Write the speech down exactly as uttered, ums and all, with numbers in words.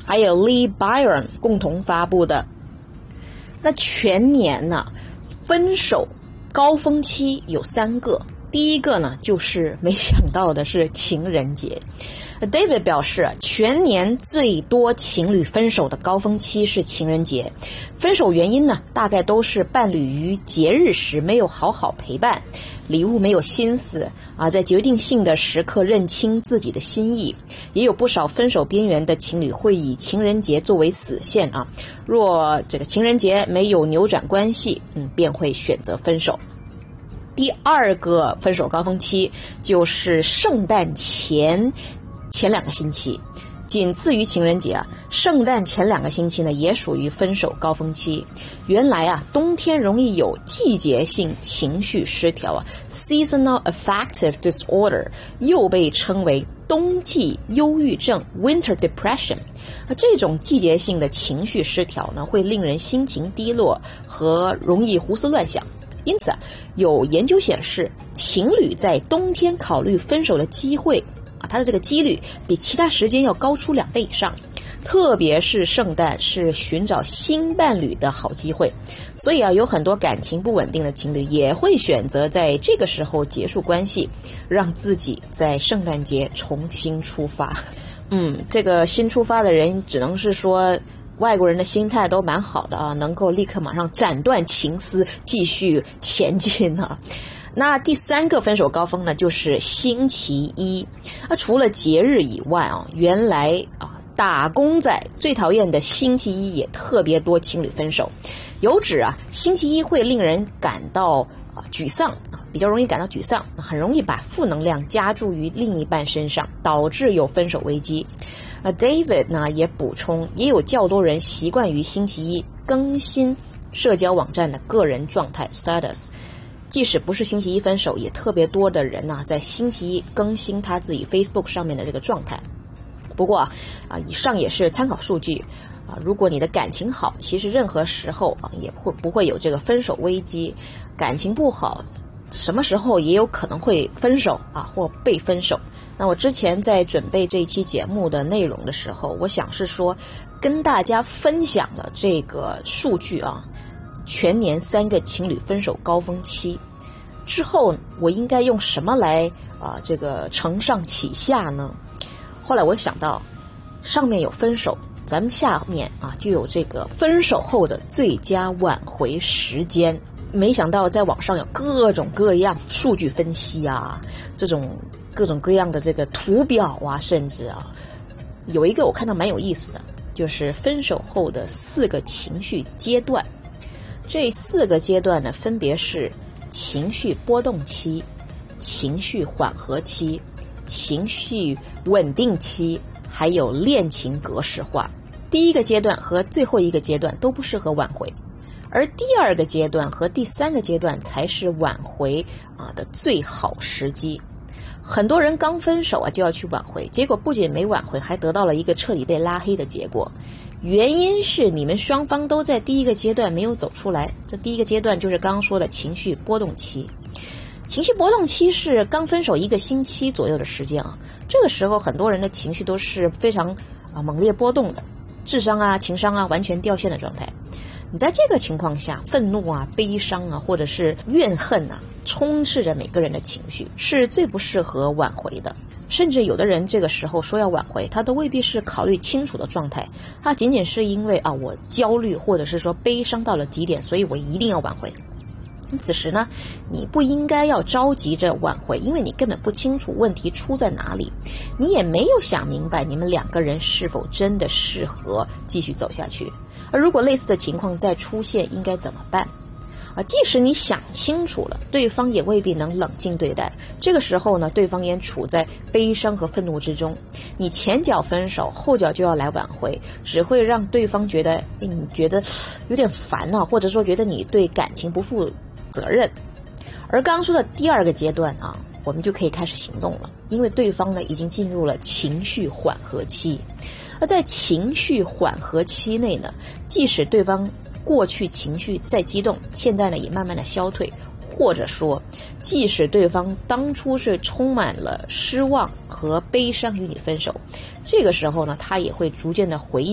还有 Lee Byron 共同发布的。那全年呢，分手高峰期有三个，第一个呢就是没想到的是情人节。David 表示，全年最多情侣分手的高峰期是情人节，分手原因呢，大概都是伴侣于节日时没有好好陪伴，礼物没有心思啊，在决定性的时刻认清自己的心意。也有不少分手边缘的情侣会以情人节作为死线啊，若这个情人节没有扭转关系，嗯，便会选择分手。第二个分手高峰期就是圣诞前前两个星期，仅次于情人节啊，圣诞前两个星期呢也属于分手高峰期。原来啊，冬天容易有季节性情绪失调啊 ，seasonal affective disorder 又被称为冬季忧郁症 （winter depression）。啊，这种季节性的情绪失调呢，会令人心情低落和容易胡思乱想。因此啊，有研究显示，情侣在冬天考虑分手的机会。它的这个几率比其他时间要高出两倍以上，特别是圣诞是寻找新伴侣的好机会，所以啊，有很多感情不稳定的情侣也会选择在这个时候结束关系，让自己在圣诞节重新出发。嗯，这个新出发的人只能是说外国人的心态都蛮好的啊，能够立刻马上斩断情丝，继续前进啊。那第三个分手高峰呢，就是星期一。那除了节日以外啊，原来啊打工仔最讨厌的星期一也特别多情侣分手。有指啊，星期一会令人感到啊沮丧啊，比较容易感到沮丧，很容易把负能量加注于另一半身上，导致有分手危机。呃 ，David 呢也补充，也有较多人习惯于星期一更新社交网站的个人状态 status。即使不是星期一分手，也特别多的人呢、啊，在星期一更新他自己 Facebook 上面的这个状态。不过啊，以上也是参考数据啊。如果你的感情好，其实任何时候啊也会不会有这个分手危机。感情不好，什么时候也有可能会分手啊，或被分手。那我之前在准备这一期节目的内容的时候，我想是说跟大家分享了这个数据啊。全年三个情侣分手高峰期之后，我应该用什么来啊、呃、这个承上启下呢？后来我想到，上面有分手，咱们下面啊就有这个分手后的最佳挽回时间。没想到在网上有各种各样数据分析啊，这种各种各样的这个图表啊，甚至啊有一个我看到蛮有意思的，就是分手后的四个情绪阶段。这四个阶段呢，分别是情绪波动期、情绪缓和期、情绪稳定期，还有恋情格式化。第一个阶段和最后一个阶段都不适合挽回，而第二个阶段和第三个阶段才是挽回啊的最好时机。很多人刚分手啊就要去挽回，结果不仅没挽回，还得到了一个彻底被拉黑的结果。原因是你们双方都在第一个阶段没有走出来。这第一个阶段就是刚刚说的情绪波动期。情绪波动期是刚分手一个星期左右的时间啊，这个时候很多人的情绪都是非常啊猛烈波动的，智商啊、情商啊完全掉线的状态。你在这个情况下，愤怒啊、悲伤啊，或者是怨恨啊，充斥着每个人的情绪，是最不适合挽回的。甚至有的人这个时候说要挽回，他都未必是考虑清楚的状态，他仅仅是因为啊我焦虑或者是说悲伤到了极点，所以我一定要挽回。此时呢，你不应该要着急着挽回，因为你根本不清楚问题出在哪里，你也没有想明白你们两个人是否真的适合继续走下去。而如果类似的情况再出现，应该怎么办？啊，即使你想清楚了，对方也未必能冷静对待。这个时候呢，对方也处在悲伤和愤怒之中。你前脚分手，后脚就要来挽回，只会让对方觉得，你觉得有点烦啊，或者说觉得你对感情不负责任。而刚刚说的第二个阶段啊，我们就可以开始行动了，因为对方呢已经进入了情绪缓和期。而在情绪缓和期内呢，即使对方过去情绪再激动，现在呢也慢慢的消退，或者说即使对方当初是充满了失望和悲伤与你分手，这个时候呢他也会逐渐的回忆